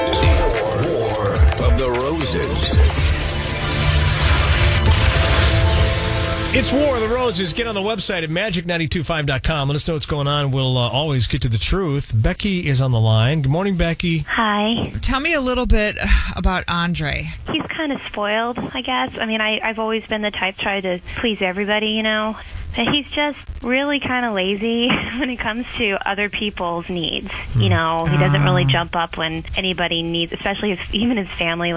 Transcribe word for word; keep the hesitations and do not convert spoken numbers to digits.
War of the Roses. It's War of the Roses. Get on the website at magic nine two five dot com. Let us know what's going on. We'll uh, always get to the truth. Becky is on the line. Good morning, Becky. Hi. Tell me a little bit about Andre. He's kind of spoiled, I guess. I mean, I, I've always been the type to try to please everybody, you know. But he's just really kind of lazy when it comes to other people's needs. You know, he doesn't really jump up when anybody needs, especially if, even his family.